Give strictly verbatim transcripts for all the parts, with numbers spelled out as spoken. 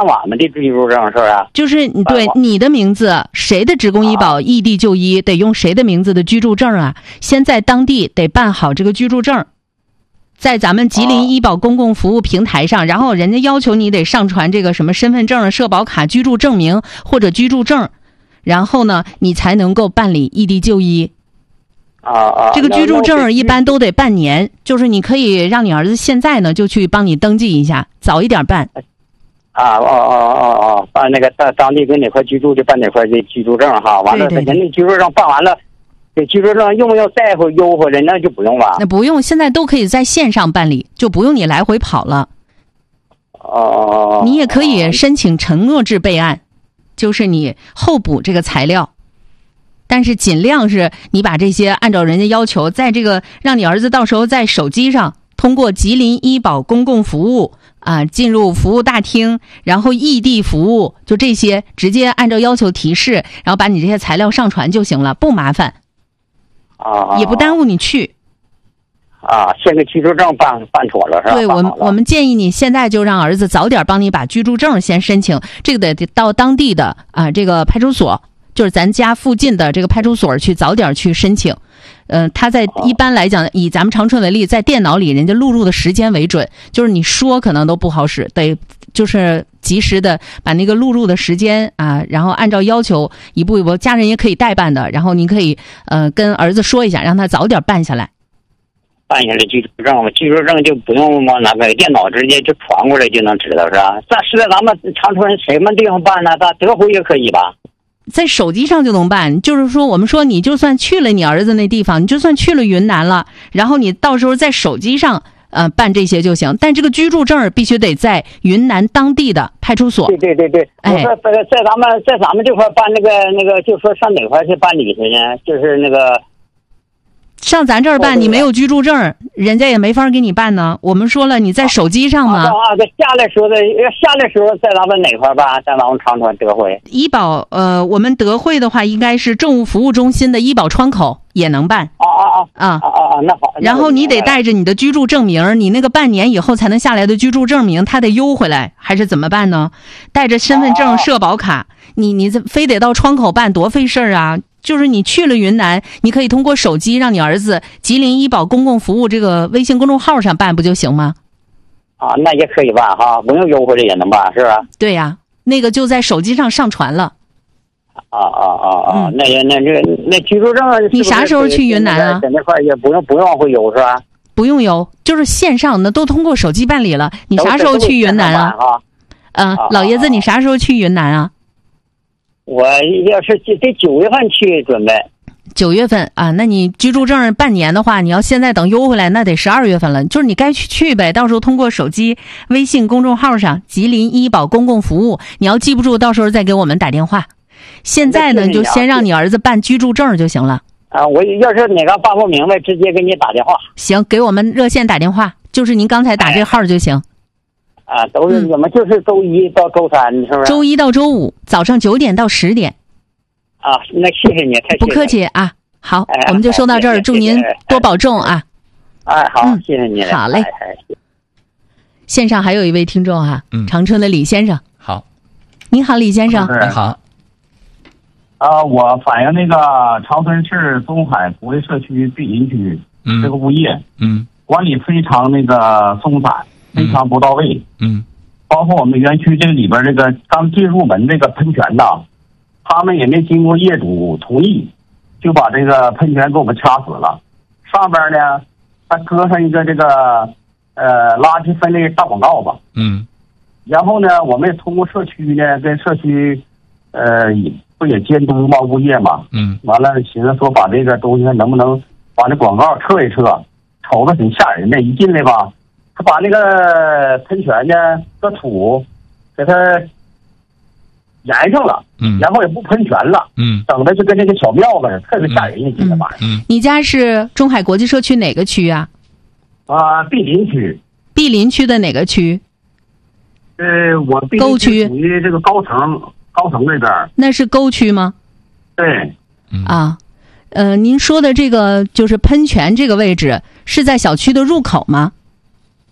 办我们的居住证，是不是？ 就是对你的名字，谁的职工医保异地就医，得用谁的名字的居住证啊？先在当地得办好这个居住证，在咱们吉林医保公共服务平台上，然后人家要求你得上传这个什么身份证、社保卡、居住证明或者居住证，然后呢，你才能够办理异地就医。 啊啊， 这个居住证一般都得半年，就是你可以让你儿子现在呢就去帮你登记一下，早一点办。 啊哦哦哦哦，办那个当当地跟哪块居住就办哪块的居住证哈，完了人家居住证办完了，这居住证用不用再回邮回来？那就不用吧？ 那不用，现在都可以在线上办理，就不用你来回跑了。 哦， 你也可以申请承诺制备案，就是你后补这个材料。但是尽量是你把这些按照人家要求，在这个让你儿子到时候在手机上通过吉林医保公共服务啊，进入服务大厅，然后异地服务，就这些直接按照要求提示，然后把你这些材料上传就行了，不麻烦啊， 也不耽误你去啊。先给居住证办办妥了是吧？ 对，我们我们建议你现在就让儿子早点帮你把居住证先申请，这个得到当地的啊这个派出所。就是咱家附近的这个派出所去早点去申请，嗯、呃，他在一般来讲，以咱们长春为例，在电脑里人家录入的时间为准，就是你说可能都不好使，得就是及时的把那个录入的时间啊，然后按照要求一步一步，家人也可以代办的，然后您可以呃跟儿子说一下，让他早点办下来。 办下来居住证，居住证就不用往那个电脑直接就传过来就能知道是吧？但是在咱们长春什么地方办呢？到德辉也可以吧？ 在手机上就能办，就是说我们说你就算去了你儿子那地方，你就算去了云南了，然后你到时候在手机上呃办这些就行，但这个居住证必须得在云南当地的派出所。 对对对对， 哎， 我说在在咱们在咱们这块办那个那个，就说上哪块去办理去呢？就是那个。 上咱这儿办，你没有居住证，人家也没法给你办呢。我们说了，你在手机上嘛。 啊，对，下来时候的下来时候在咱们哪块办？在咱们长春德惠医保，呃，我们德惠的话，应该是政务服务中心的医保窗口也能办。 啊啊啊啊啊啊！那好。 然后你得带着你的居住证明，你那个半年以后才能下来的居住证明，他得邮回来，还是怎么办呢？带着身份证、社保卡，你你这非得到窗口办，多费事儿啊！就是你去了云南，你可以通过手机让你儿子吉林医保公共服务这个微信公众号上办，不就行吗？ 啊，那也可以办哈，不用邮回来也能办，是吧？ 对呀、啊，那个就在手机上上传了。 啊啊啊啊！ 嗯、 那也那这那居住证是是你啥时候去云南啊？ 在那块也不用不用往回邮是吧？ 不用邮，就是线上的都通过手机办理了。你啥时候去云南啊？嗯、呃，老爷子，你啥时候去云南啊？ 我要是得九月份去准备。 九月份啊，那你居住证半年的话，你要现在等邮回来，那得十二月份了。就是你该去去呗，到时候通过手机微信公众号上吉林医保公共服务，你要记不住，到时候再给我们打电话。现在呢，就先让你儿子办居住证就行了。 啊，我要是哪个办不明白，直接给你打电话。 行，给我们热线打电话，就是您刚才打这号就行。 啊，都是我们就是周一到周三，是不是？ 周一到周五早上九点到十点。 啊，那谢谢你，太谢谢不客气啊。好， 哎、 我们就说到这儿，祝您多保重啊。 哎，好， 嗯、 谢谢你。 好嘞。 哎、 线上还有一位听众哈、啊，嗯，长春的李先生。 好， 您好，李先生。 你好。 啊，我反映那个长春市东海国际社区碧林区这个物业， 嗯， 管理非常那个松散，非常不到位， 嗯， 包括我们园区这个里边这个刚进入门这个喷泉呐，他们也没经过业主同意，就把这个喷泉给我们掐死了。上边呢，还搁上一个这个呃垃圾分类大广告吧， 嗯， 然后呢，我们通过社区呢跟社区呃不也监督嘛物业嘛， 嗯， 完了寻思说把这个东西能不能把那广告撤一撤，瞅着挺吓人的，一进来吧，他把那个喷泉呢的土给它燃上了， 嗯， 然后也不喷泉了， 嗯， 整的就跟那个小庙子似的，特别吓人一进来玩意儿。 嗯， 你家是中海国际社区哪个区啊？ 啊，碧林区。 碧林区的哪个区？ 呃，我碧林区属于这个高层。高层这边那是沟区吗？ 对， 啊，呃，您说的这个就是喷泉这个位置是在小区的入口吗？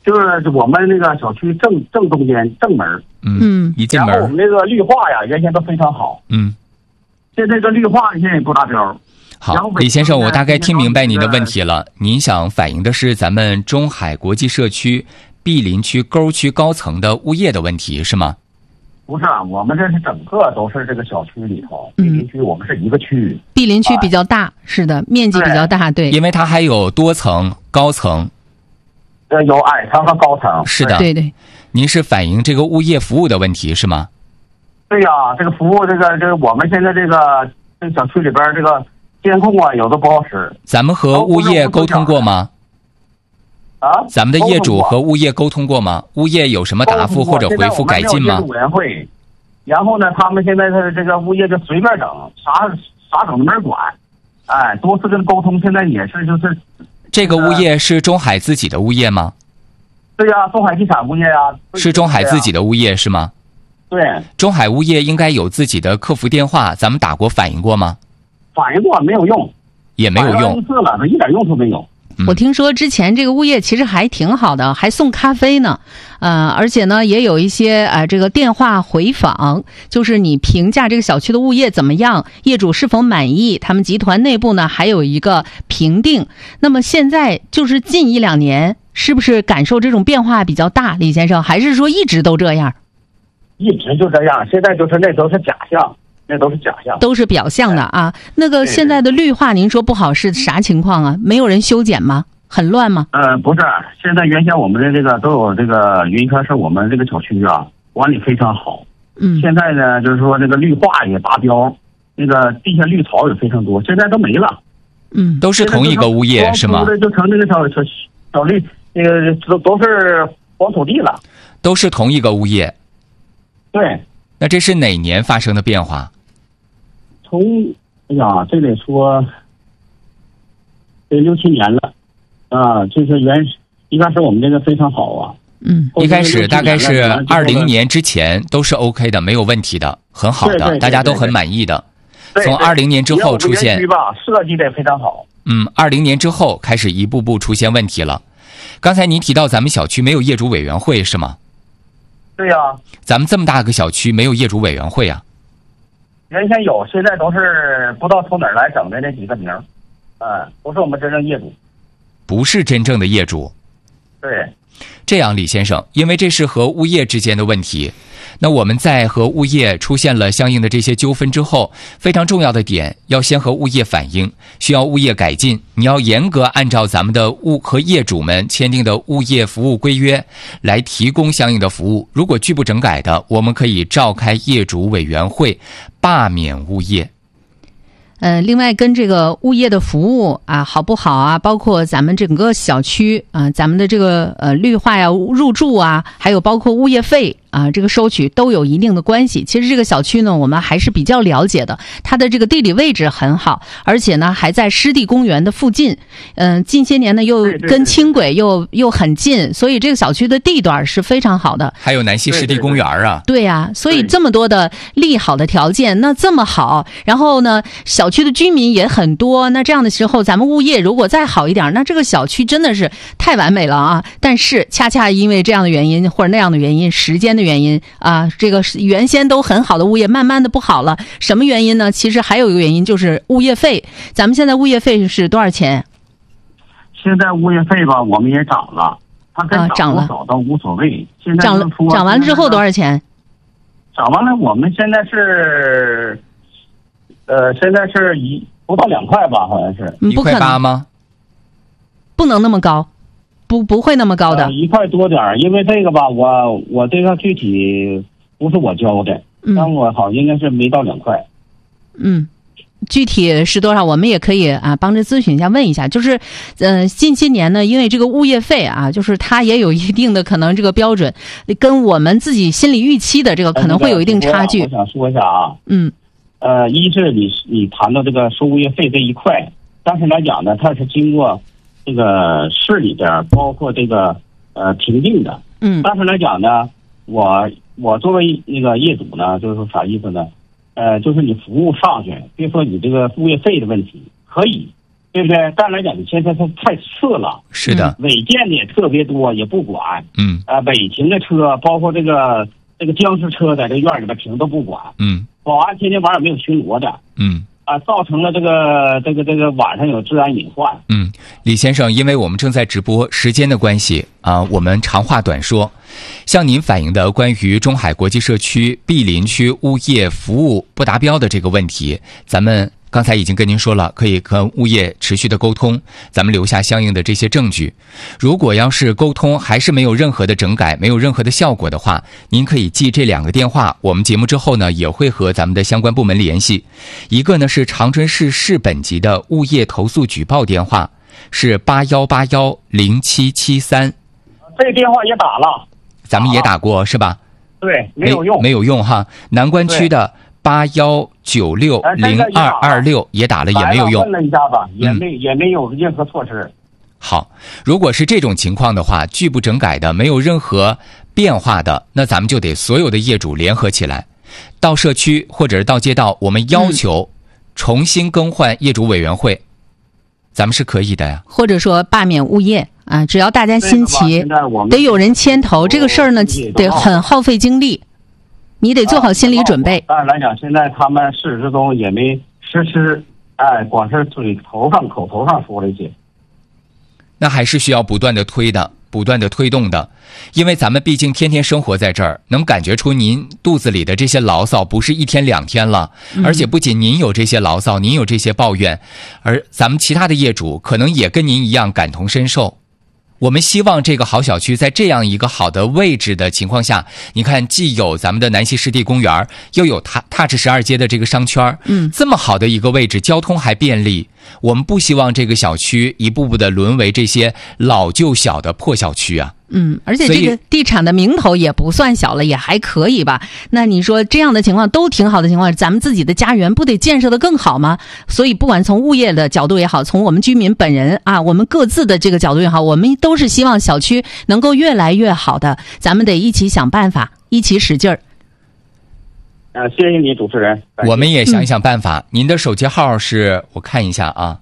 就是我们那个小区正正中间正门， 嗯， 一进门， 然后我们那个绿化呀，原先都非常好， 嗯， 现在这个绿化现在也不达标。 好，李先生，我大概听明白您的问题了。您想反映的是咱们中海国际社区碧林区沟区高层的物业的问题，是吗？ 不是，我们这是整个都是这个小区里头，碧林区我们是一个区域。 碧林区比较大，哎、是的，面积比较大，对。 因为它还有多层、高层。 呃，有矮层和高层。 是的， 对对。 您是反映这个物业服务的问题是吗？ 对呀、啊，这个服务，这个这个我们现在这个这个小区里边这个监控啊，有的不好使。 咱们和物业沟通过吗？ 啊？ 咱们的业主和物业沟通过吗？物业有什么答复或者回复改进吗？ 委员会，然后呢，他们现在是这个物业就随便整，啥啥整都没人管。哎，多次跟沟通，现在也是就是。 这个物业是中海自己的物业吗？ 对呀、啊，中海地产物业呀、啊。 是中海自己的物业是吗？ 对。 中海物业应该有自己的客服电话，咱们打过反映过吗？ 反映过没有用， 也没有用。 一次了，一点用处没有。 我听说之前这个物业其实还挺好的，还送咖啡呢，呃，而且呢也有一些呃这个电话回访，就是你评价这个小区的物业怎么样，业主是否满意，他们集团内部呢还有一个评定。那么现在就是近一两年，是不是感受这种变化比较大，李先生？还是说一直都这样？ 一直就这样，现在就是那都是假象。那都是假象， 都是表象的啊。那个现在的绿化，您说不好是啥情况啊？没有人修剪吗？很乱吗？ 呃，不是，现在原先我们的这个都有这个云科，是我们这个小区啊管理非常好。 嗯。 现在呢，就是说这个绿化也达标，那个地下绿草也非常多，现在都没了。 嗯， 都是同一个物业是吗？ 就成那个小小小绿，那个都都是黄土地了。 都是同一个物业。 对。 那这是哪年发生的变化？ 从哎呀，这得说得六七年了啊，就是原一开始我们这个非常好啊， 嗯， 一开始大概是二零年之前都是 OK 的，没有问题的，很好的， 对对对对对， 大家都很满意的。从二零年之后出现， 园区吧设计的非常好。 嗯，二零年之后开始一步步出现问题了。刚才您提到咱们小区没有业主委员会是吗？ 对呀、啊， 咱们这么大个小区没有业主委员会啊？ 原先有，现在都是不知道从哪儿来整的那几个名儿，嗯，不是我们真正业主， 不是真正的业主。 对， 这样，李先生，因为这是和物业之间的问题，那我们在和物业出现了相应的这些纠纷之后，非常重要的点要先和物业反映，需要物业改进。你要严格按照咱们的物和业主们签订的物业服务规约来提供相应的服务。如果拒不整改的，我们可以召开业主委员会罢免物业。 呃，另外跟这个物业的服务啊好不好啊，包括咱们整个小区啊，咱们的这个呃绿化呀、入住啊，还有包括物业费啊，这个收取都有一定的关系。其实这个小区呢，我们还是比较了解的，它的这个地理位置很好，而且呢还在湿地公园的附近。嗯、呃，近些年呢又跟轻轨又又很近，所以这个小区的地段是非常好的。 还有南溪湿地公园啊。 对呀、啊，所以这么多的利好的条件，那这么好，然后呢小区的居民也很多，那这样的时候咱们物业如果再好一点，那这个小区真的是太完美了啊。但是恰恰因为这样的原因或者那样的原因，时间的原因啊，这个原先都很好的物业慢慢的不好了。什么原因呢？其实还有一个原因就是物业费。咱们现在物业费是多少钱？ 现在物业费吧我们也涨了，它跟涨多少都无所谓、啊、现在涨了涨完了之后多少钱？ 涨完了我们现在是呃现在是一不到两块吧，好像是一块八吗？ 不能那么高，不不会那么高的、呃、 一块多点，因为这个吧我我这个具体不是我交的，但、嗯、我好应该是没到两块。 嗯，具体是多少我们也可以啊帮着咨询一下问一下。就是呃近些年呢，因为这个物业费啊，就是它也有一定的可能这个标准跟我们自己心里预期的这个可能会有一定差距。 我想说一下啊， 嗯呃一是你你谈到这个收物业费这一块，但是来讲呢它是经过这个市里边包括这个呃评定的。 嗯， 但是来讲呢，我我作为那个业主呢，就是说啥意思呢？呃，就是你服务上去，别说你这个物业费的问题，可以， 对不对？但来讲，你现在它太次了， 是的， 违建的也特别多，也不管。 嗯， 呃，违停的车，包括这个这个僵尸车在这院里边停都不管。 嗯， 保安天天晚上没有巡逻的。 嗯。 啊，造成了这个这个这个晚上有治安隐患。 嗯，李先生，因为我们正在直播，时间的关系啊，我们长话短说。向您反映的关于中海国际社区毗邻区物业服务不达标的这个问题，咱们刚才已经跟您说了，可以跟物业持续的沟通，咱们留下相应的这些证据。如果要是沟通还是没有任何的整改，没有任何的效果的话，您可以记这两个电话，我们节目之后呢也会和咱们的相关部门联系。一个呢是长春市市本级的物业投诉举报电话，是八幺八幺零七七三。 这个电话也打了， 咱们也打过是吧？ 对，没有用， 没有用哈。南关区的八幺九六零二二六也打了，也没有用。 问了一下吧，也没、嗯、也没有任何措施。 好，如果是这种情况的话，拒不整改的，没有任何变化的，那咱们就得所有的业主联合起来，到社区或者是到街道，我们要求重新更换业主委员会，嗯、咱们是可以的呀。 或者说罢免物业啊，只要大家心齐，得有人牵头，这个事儿呢得很耗费精力。你得做好心理准备。 当然来讲，现在他们事实中也没实施，哎，光是嘴头上、口头上说了一些。 那还是需要不断的推的，不断的推动的，因为咱们毕竟天天生活在这儿，能感觉出您肚子里的这些牢骚不是一天两天了， 嗯、 而且不仅您有这些牢骚，您有这些抱怨，而咱们其他的业主可能也跟您一样感同身受。我们希望这个好小区在这样一个好的位置的情况下，你看既有咱们的南溪湿地公园，又有踏踏实十二街的这个商圈， 嗯， 这么好的一个位置，交通还便利，我们不希望这个小区一步步的沦为这些老旧小的破小区啊。 嗯，而且这个地产的名头也不算小了，也还可以吧。那你说这样的情况都挺好的情况，咱们自己的家园不得建设得更好吗？所以不管从物业的角度也好，从我们居民本人啊，我们各自的这个角度也好，我们都是希望小区能够越来越好的，咱们得一起想办法，一起使劲儿。 呃，谢谢你主持人。 我们也想想办法。嗯、您的手机号是我看一下啊。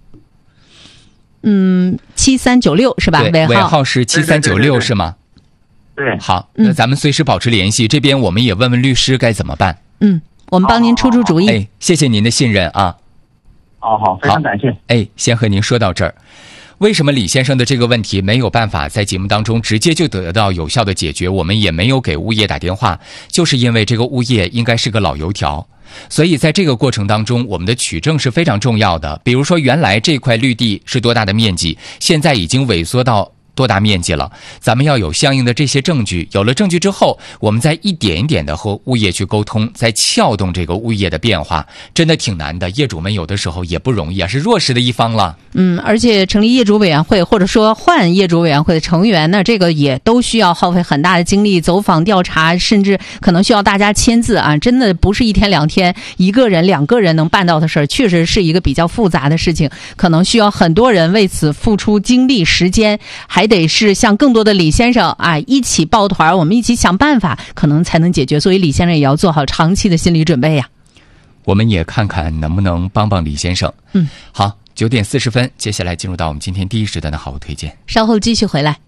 嗯，七三九六是吧？ 尾号尾号是七三九六是吗？ 对， 好，那咱们随时保持联系。嗯、这边我们也问问律师该怎么办。 嗯，我们帮您出出主意。 哎，谢谢您的信任啊。 好好，非常感谢。 哎，先和您说到这儿。为什么李先生的这个问题没有办法在节目当中直接就得到有效的解决？我们也没有给物业打电话，就是因为这个物业应该是个老油条。所以在这个过程当中，我们的取证是非常重要的。比如说原来这块绿地是多大的面积，现在已经萎缩到多大面积了，咱们要有相应的这些证据。有了证据之后，我们再一点一点的和物业去沟通，再撬动这个物业的变化，真的挺难的。业主们有的时候也不容易啊，是弱势的一方了。 嗯，而且成立业主委员会或者说换业主委员会的成员呢，这个也都需要耗费很大的精力，走访调查，甚至可能需要大家签字啊，真的不是一天两天一个人两个人能办到的事儿，确实是一个比较复杂的事情，可能需要很多人为此付出精力时间，还得是像更多的李先生啊一起抱团，我们一起想办法，可能才能解决。所以李先生也要做好长期的心理准备呀。 我们也看看能不能帮帮李先生。 嗯， 好。九点四十分，接下来进入到我们今天第一时段的好物推荐。 稍后继续回来。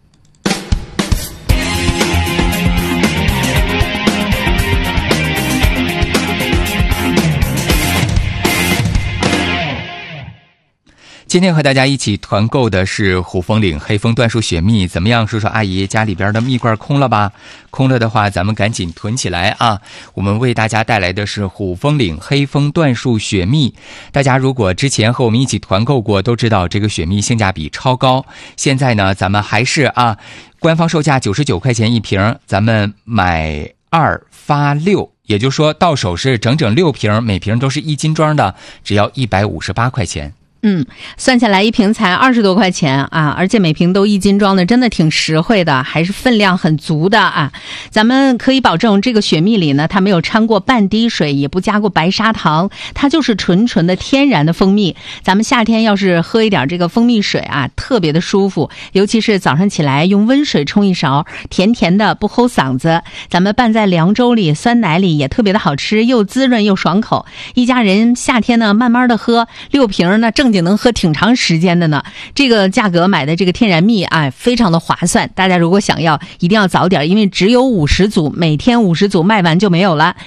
今天和大家一起团购的是虎峰岭黑蜂椴树雪蜜，怎么样？叔叔阿姨家里边的蜜罐空了吧？空了的话，咱们赶紧囤起来啊！我们为大家带来的是虎峰岭黑蜂椴树雪蜜。大家如果之前和我们一起团购过，都知道这个雪蜜性价比超高。现在呢，咱们还是啊，官方售价九十九块钱一瓶，咱们买二发六，也就是说到手是整整六瓶，每瓶都是一斤装的，只要一百五十八块钱。 嗯，算下来一瓶才二十多块钱啊，而且每瓶都一斤装的，真的挺实惠的，还是分量很足的啊。咱们可以保证这个雪蜜里呢，它没有掺过半滴水，也不加过白砂糖，它就是纯纯的天然的蜂蜜。咱们夏天要是喝一点这个蜂蜜水啊，特别的舒服，尤其是早上起来用温水冲一勺，甜甜的不齁嗓子。咱们拌在凉粥里、酸奶里也特别的好吃，又滋润又爽口。一家人夏天呢慢慢的喝，六瓶呢正经定能喝挺长时间的呢。这个价格买的这个天然蜜啊，非常的划算。大家如果想要，一定要早点，因为只有五十组，每天五十组卖完就没有了。